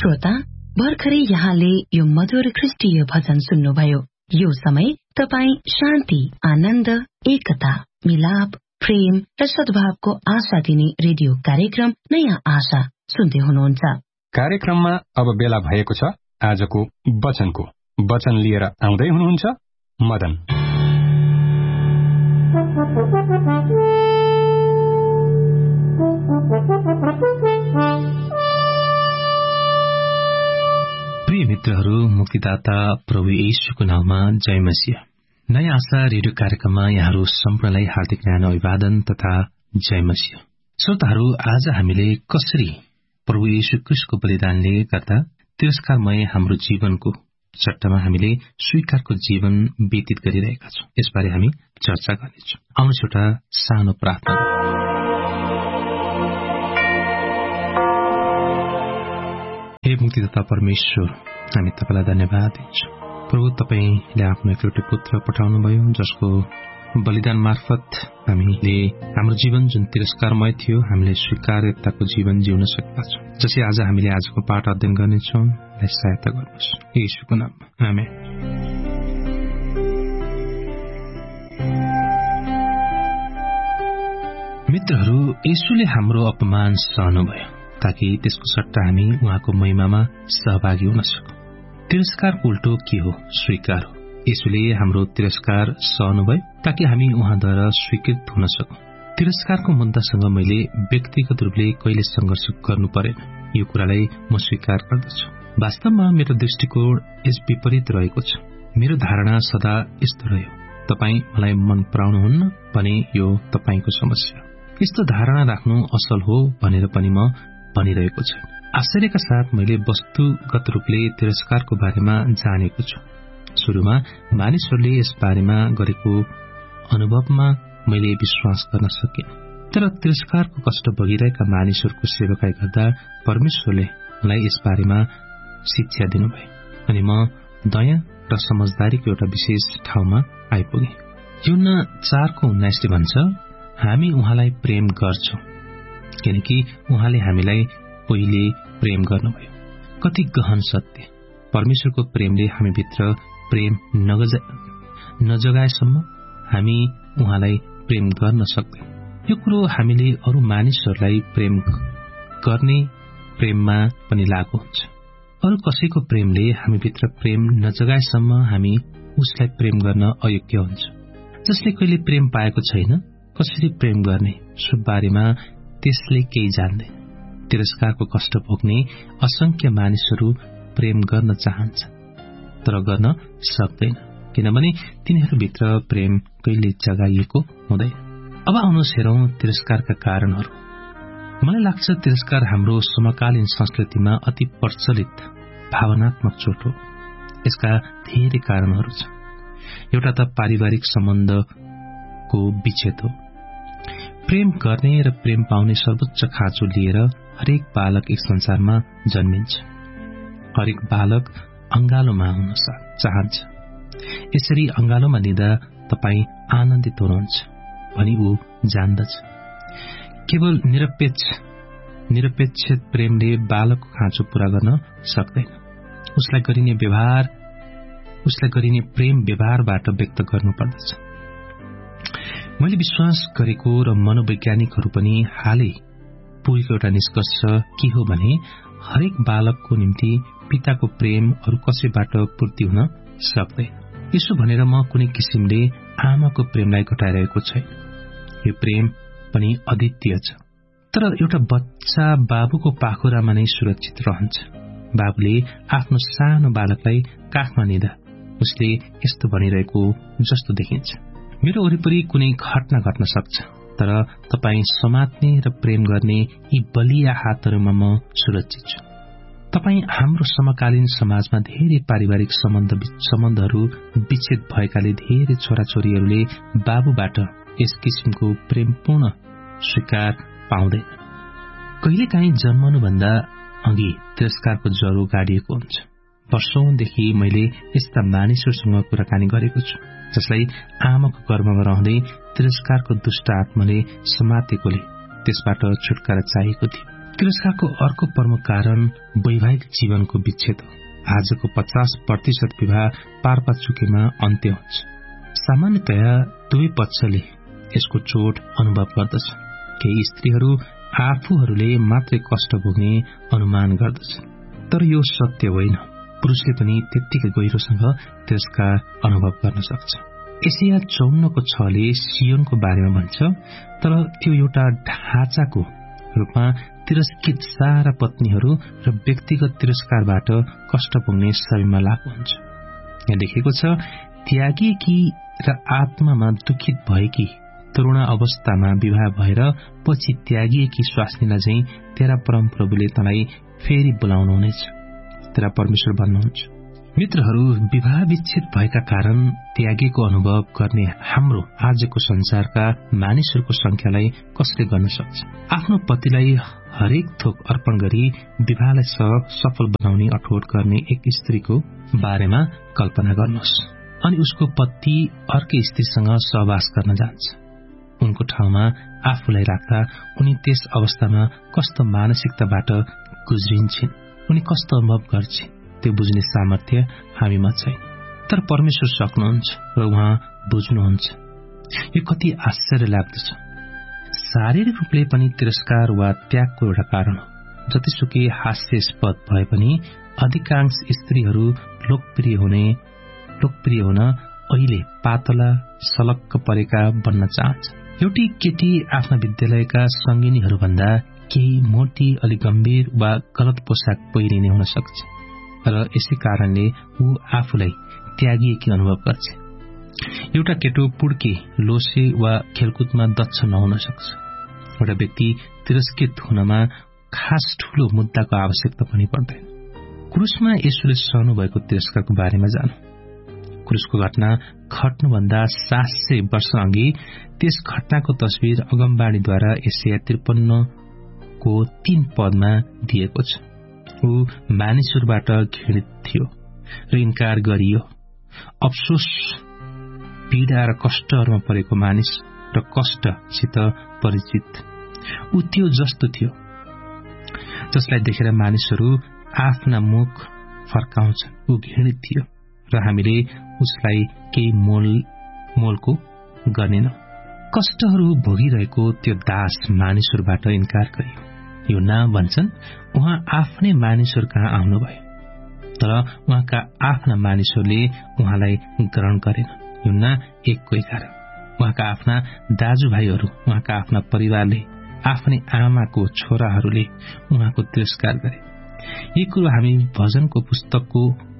श्रोता, भर्खरै यहाँले यो मधुर ख्रिस्टीय भजन सुन्नुभयो। यो समय तपाईँ शान्ति, आनन्द, एकता, मिलाप, प्रेम र सद्भावको आशा दिने रेडियो कार्यक्रम नयाँ आशा सुन्दै हुनुहुन्छ। कार्यक्रममा अब बेला भएको छ आजको वचनको। वचन लिएर आउँदै हुनुहुन्छ मदन। प्रिय मित्रहरू, मुक्तिदाता प्रभु येशूको नाममा जय मसीह। नयाँ आशा रेडियो कार्यक्रममा यहाँहरू सम्पूर्णलाई हार्दिक न्यानो अभिवादन तथा जय मसीह। श्रोताहरू, आज हामीले कसरी प्रभु येशू ख्रीष्टको बलिदानले गर्दा तिरस्कारमय हाम्रो जीवनको सट्टामा हामीले स्वीकारको जीवन व्यतीत गरिरहेका छौं, यसबारे हामी चर्चा गर्नेछौं। आउनुहोस् एउटा सानो प्रार्थना गरौँ। हे मुक्तिदाता परमेश्वर, हामी तपाईलाई धन्यवाद दिन्छौं। प्रभु, तपाईले आफ्नो एकलौटे पुत्र पठाउनुभयो, जसको बलिदान मार्फत हामीले हाम्रो जीवन जुन तिरस्कारमय थियो, हामीले स्वीकार्यताको जीवन जिउन सकेका छौं। जसै आज हामीले आजको पाठ अध्ययन गर्नेछौं, सहायता गर्नुहोस् येशूको नाममा, आमेन। मित्रहरू, येशूले हाम्रो अपमान सहनुभयो ताकि त्यसको सट्टा हामी उहाँको महिमामा सहभागी हुन सकौं। तिरस्कारको उल्टो के हो? स्वीकार हो। येशूले हाम्रो तिरस्कार सहनुभयो ताकि हामी उहाँद्वारा स्वीकृत हुन सकौं। तिरस्कारको मुद्दासँग मैले व्यक्तिगत रूपले कहिले संघर्ष गर्नु परेन, यो कुरालाई म स्वीकार गर्दछु। वास्तवमा मेरो दृष्टिकोण यस विपरीत रहेको छ। मेरो धारणा सदा यस्तो रह्यो, तपाई मलाई मन पराउनुहुन्न भने यो तपाईको समस्या। यस्तो धारणा राख्नु असल हो भनेर पनि म भनिरहेको छु। आश्चर्यका साथ मैले वस्तुगत रूपले तिरस्कारको बारेमा जानेको छु। सुरुमा मानिसहरूले यस बारेमा गरेको अनुभवमा मैले विश्वास गर्न सकेन, तर तिरस्कारको कष्ट भोगिरहेका मानिसहरूको सेवाकाई गर्दा परमेश्वरले मलाई यस बारेमा शिक्षा दिनुभयो अनि म दया र समझदारीको एउटा विशेष ठाउँमा आइपुगे। यूहन्ना 4:19 भन्छ, हामी उहाँलाई प्रेम गर्छौं किनकि उहाँले हामीलाई पहिले प्रेम गर्नुभयो। कति गहन सत्य! परमेश्वरको प्रेमले हामीभित्र प्रेम नजगाएसम्म हामी उहाँलाई प्रेम गर्न सक्दैन। यो कुरो हामीले अरू मानिसहरूलाई प्रेम गर्ने प्रेममा पनि लागू हुन्छ। अरू कसैको प्रेमले हामीभित्र प्रेम नजगाएसम्म हामी उसलाई प्रेम गर्न अयोग्य हुन्छ। जसले कहिले प्रेम पाएको छैन, कसरी प्रेम गर्ने सो बारेमा त्यसले केही जान्दैन। तिरस्कारको कष्ट भोग्ने असंख्य मानिसहरू प्रेम गर्न चाहन्छ तर गर्न सक्दैन, किनभने तिनीहरूभित्र प्रेम कहिले जगाइएको हुँदैन। अब आउनुहोस् हेरौं तिरस्कारका कारणहरू। मलाई लाग्छ तिरस्कार हाम्रो समकालीन संस्कृतिमा अति प्रचलित भावनात्मक चोट हो। यसका धेरै कारणहरू छन्। एउटा त पारिवारिक सम्बन्धको विच्छेद हो। प्रेम गर्ने र प्रेम पाउने सर्वोच्च खाँचो लिएर हरेक बालक एक संसारमा जन्मिन्छ। हरेक बालक अंगालोमा हुन चाहन्छ। यसरी अंगालोमा लिँदा तपाई आनन्दित हुनुहुन्छ भनी ऊ जान्दछ। केवल निरपेक्ष प्रेमले बालकको खाँचो पूरा गर्न सक्दैन। उसलाई गरिने प्रेम व्यवहारबाट व्यक्त गर्नुपर्दछ। मैले विश्वास गरेको र मनोवैज्ञानिकहरू पनि हालै पुगेको एउटा निष्कर्ष के हो भने हरेक बालकको निम्ति पिताको प्रेम अरू कसैबाट पूर्ति हुन सक्दैन। यसो भनेर म कुनै किसिमले आमाको प्रेमलाई घटाइरहेको छैन। यो प्रेम पनि अद्वितीय छ। तर एउटा बच्चा बाबुको पाखुरामा नै सुरक्षित रहन्छ। बाबुले आफ्नो सानो बालकलाई काखमा लिँदा उसले यस्तो भनिरहेको जस्तो देखिन्छ, मेरो वरिपरि कुनै घटना घट्न सक्छ तर तपाई समात्ने र प्रेम गर्ने यी बलिया हातहरूमा म सुरक्षित छु। तपाई हाम्रो समकालीन समाजमा धेरै पारिवारिक सम्बन्धहरू विच्छेद भएकाले धेरै छोराछोरीहरूले बाबुबाट यस किसिमको प्रेमपूर्ण स्वीकार पाउँदैन। कहिलेकाहीँ जन्मनुभन्दा अघि तिरस्कारको ज्वरो गाडिएको हुन्छ। वर्षौंदेखि मैले यस्ता मानिसहरूसँग कुराकानी गरेको छु जसलाई आमाको गर्भमा रहँदै तिरस्कारको दुष्ट आत्माले समातेकोले त्यसबाट छुटकारा चाहिएको थियो। तिरस्कारको अर्को प्रमुख कारण वैवाहिक जीवनको विच्छेद हो। आजको 50% विवाह पारपाचुकेमा अन्त्य हुन्छ। सामान्यतया दुवै पक्षले यसको चोट अनुभव गर्दछ। केही स्त्रीहरू आफूहरूले मात्रै कष्ट भोग्ने अनुमान गर्दछन्, तर यो सत्य होइन। पुरुषले पनि त्यत्तिकै गहिरोसँग तिरस्कार अनुभव गर्न सक्छ। एशिया 54:6ले सियोनको बारेमा भन्छ, तर त्यो एउटा ढाँचाको रूपमा तिरस्कृत सारा पत्नीहरू र व्यक्तिगत तिरस्कारबाट कष्ट पुग्ने सबैमा लागू हुन्छ। यहाँ लेखेको छ, त्यागिएकी र आत्मामा दुखित भएकी तरुणा अवस्थामा विवाह भएर पछि त्यागिएकी स्वास्नीलाई चाहिँ तेरा परमप्रभुले तँलाई फेरि बोलाउनुहुनेछ, तेरा परमेश्वर भन्नुहुन्छ। मित्रहरू, विवाह विच्छेद भएका कारण त्यागेको अनुभव गर्ने हाम्रो आजको संसारका मानिसहरूको संख्यालाई कसले गर्न सक्छ? आफ्नो पतिलाई हरेक थोक अर्पण गरी विवाहलाई सफल बनाउने अठोट गर्ने एक स्त्रीको बारेमा कल्पना गर्नुहोस्। अनि उसको पति अर्कै स्त्रीसँग सहवास गर्न जान्छ। उनको ठाउँमा आफूलाई राख्दा उनी त्यस अवस्थामा कस्तो मानसिकताबाट गुज्रिन्छन्, उनी कस्तो अनुभव गर्छन्, त्यो बुझ्ने सामर्थ्य हामीमा छैन। तर परमेश्वर सक्नुहुन्छ र उहाँ बुझ्नुहुन्छ। यो कति आश्चर्य लाग्दछ। शारीरिक रूपले पनि तिरस्कार वा त्यागको एउटा कारण हो। जतिसुकै हास्यास्पद भए पनि अधिकांश स्त्रीहरू लोकप्रिय हुन अहिले पातला सलक्क परेका बन्न चाहन्छ। एउटी केटी आफ्ना विद्यालयका सङ्गिनीहरूभन्दा केही मोटी, अलि गम्भीर वा गलत पोसाक पहिरिने हुन सक्छ र यसै कारणले ऊ आफूलाई त्यागिएकी अनुभव गर्छ। एउटा केटो पुड्के, लोसे वा खेलकुदमा दक्ष नहुन सक्छ। एउटा व्यक्ति तिरस्कृत हुनमा खास ठूलो मुद्दाको आवश्यकता पनि पर्दैन। क्रुसमा येशूले सहनु भएको तिरस्कारको बारेमा जानु। क्रुसको घटना घट्नुभन्दा 700 वर्ष अघि त्यस घटनाको तस्बिर अगमबाणीद्वारा एशिया 53 3 पदमा दिएको छ। ऊ मानिसहरूबाट घृणित थियो र इन्कार गरियो। अफसोस, पीडा र कष्टहरूमा परेको मानिस र कष्टसित परिचित ऊ त्यो जस्तो थियो जसलाई देखेर मानिसहरू आफ्ना मुख फर्काउँछन्। ऊ घृणित थियो र हामीले उसलाई केही मोलको गर्नेनौं। कष्टहरू भोगिरहेको त्यो दास मानिसहरूबाट इन्कार गरियो। यूहन्ना भन्छन्, उहाँ आफ्नै मानिसहरू कहाँ आउनुभयो, तर उहाँका आफ्ना मानिसहरूले उहाँलाई ग्रहण गरेन। यूहन्ना 1:11। उहाँका आफ्ना दाजुभाइहरू, उहाँका आफ्ना परिवारले, आफ्नै आमाको छोराहरूले उहाँको तिरस्कार गरे। यी कुरो हामी भजनको पुस्तकको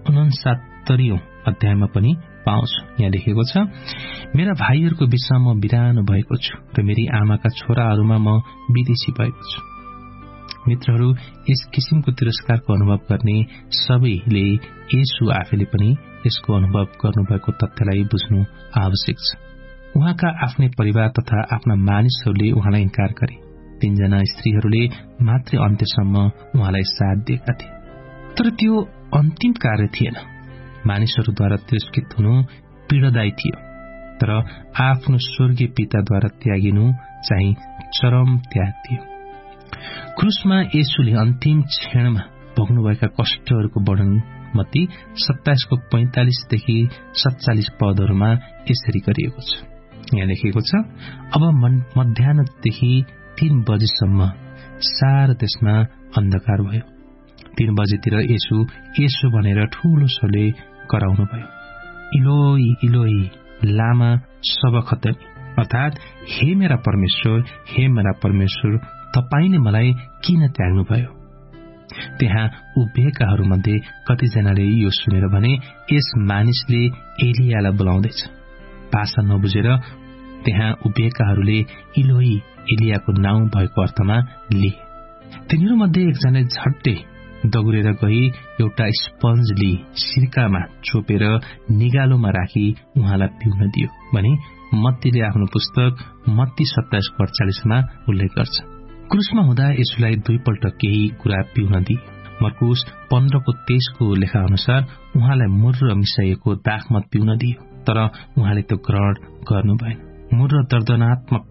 69औं अध्यायमा पनि पाउँछौं। यहाँ लेखेको छ, मेरा भाइहरूको बीचमा म बिरानो भएको छु र मेरी आमाका छोराहरूमा म विदेशी भएको छु। मित्रहरू, यस किसिमको तिरस्कारको अनुभव गर्ने सबैले येशू आफैले पनि यसको अनुभव गर्नुभएको तथ्यलाई बुझ्नु आवश्यक छ। उहाँका आफ्नै परिवार तथा आफ्ना मानिसहरूले उहाँलाई इन्कार गरे। 3 जना स्त्रीहरूले मात्रै अन्त्यसम्म उहाँलाई साथ दिएका थिए। तर त्यो अन्तिम कार्य थिएन। मानिसहरूद्वारा तिरस्कृत हुनु पीडादायी थियो, तर आफ्नो स्वर्गीय पिताद्वारा त्यागिनु चाहिँ चरम त्याग थियो। क्रुसमा येशूले अन्तिम क्षणमा भोग्नुभएका कष्टहरूको वर्णन मत्ती 27:45 देखि 47 पदहरूमा यसरी गरिएको छ। यहाँ लेखेको छ, अब मध्याह्नदेखि 3 बजेसम्म सारा देशमा अन्धकार भयो। 3 बजेतिर येशू भनेर ठूलो स्वरले कराउनु भयो, इलोई इलोई लामा सबखतनी, अर्थात हे मेरा परमेश्वर, तपाईले मलाई किन त्याग्नुभयो? त्यहाँ उभिएकाहरूमध्ये कतिजनाले यो सुनेर भने, यस मानिसले एलियालाई बोलाउँदैछ। भाषा नबुझेर त्यहाँ उभिएकाहरूले इलोई एलियाको नाउँ भएको अर्थमा लिए। तिनीहरूमध्ये एकजनाले झट्टै दगुरेर गई एउटा स्पन्ज लिई सिरकामा चोपेर निगालोमा राखी उहाँलाई पिउन दियो भने मत्तीले आफ्नो पुस्तक मत्ती 27:48 मा उल्लेख गर्छ। क्रुसमा हुँदा येशूलाई 2 पल्ट केही कुरा पिउन दिए। मर्कुस 15:23 को लेखा अनुसार उहाँलाई मुर्र मिसाइएको दाखमत पिउन दियो, तर उहाँले त्यो ग्रहण गर्नु भएन। मुर्र दर्दनात्मक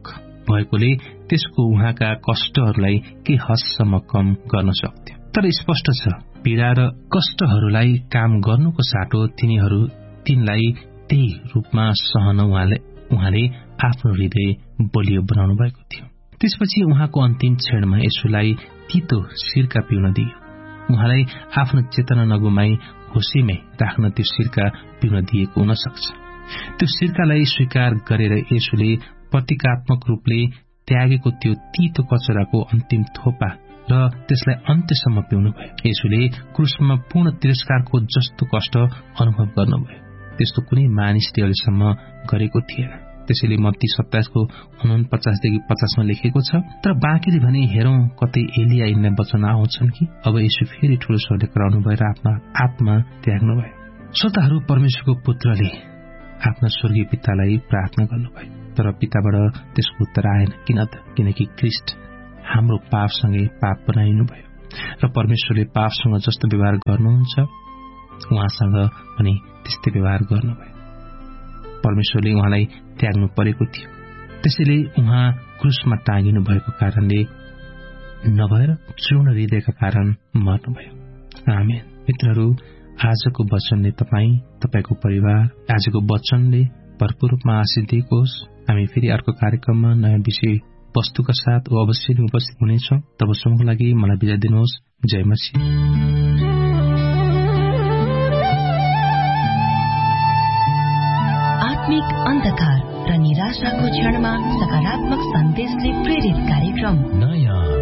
भएकोले त्यसको उहाँका कष्टहरूलाई केही हदसम्म कम गर्न सक्थ्यो। तर स्पष्ट छ पीडा र कष्टहरूलाई काम गर्नुको साटो तिनलाई त्यही रूपमा सहन उहाँले आफ्नो हृदय बलियो बनाउनु भएको थियो। त्यसपछि उहाँको अन्तिम क्षणमा येशूलाई तीतो सिरका पिउन दियो। उहाँलाई आफ्नो चेतना नगुमाई होसीमै राख्न त्यो सिरका पिउन दिएको हुन सक्छ। त्यो सिरकालाई स्वीकार गरेर येशूले प्रतीकात्मक रूपले त्यागेको त्यो तीतो कचराको अन्तिम थोपा र त्यसलाई अन्त्यसम्म पिउनुभयो। येशूले क्रुसमा पूर्ण तिरस्कारको जस्तो कष्ट अनुभव गर्नुभयो त्यस्तो कुनै मानिसले अहिलेसम्म गरेको थिएन। त्यसैले मत्ती 27:49-50 लेखेको छ, तर बाँकीले भने हेरौं कतै एलिया यिनलाई बचाउन आउँछन् कि। अब येशू फेरि ठूलो स्वरले कराउनु भयो र आफ्नो आत्मा त्याग्नुभयो। श्रोताहरू, परमेश्वरको पुत्रले आफ्ना स्वर्गीय पितालाई प्रार्थना गर्नुभयो, तर पिताबाट त्यसको उत्तर आएन। किन त? किनकि ख्रीष्ट हाम्रो पापसँगै पाप बनाइनु भयो र परमेश्वरले पापसँग जस्तो व्यवहार गर्नुहुन्छ उहाँसँग पनि त्यस्तै व्यवहार गर्नुभयो। परमेश्वरले उहाँलाई त्याग्नु परेको थियो, त्यसैले उहाँ क्रुसमा टाँगिनु भएको कारणले नभएर चूर्ण हृदयका कारण मर्नुभयो। आमेन। मित्रहरू, आजको वचनले तपाईको परिवार, आजको वचनले भरपूर रूपमा आशीष दिएको होस्। हामी फेरि अर्को कार्यक्रममा नयाँ विषय वस्तुका साथ अवश्य नै उपस्थित हुनेछौँ। तबसम्मको लागि मलाई बिदा दिनुहोस्। जय मसीह। आत्मिक अन्धकार र निराशाको क्षणमा सकारात्मक सन्देशले प्रेरित कार्यक्रम नयाँ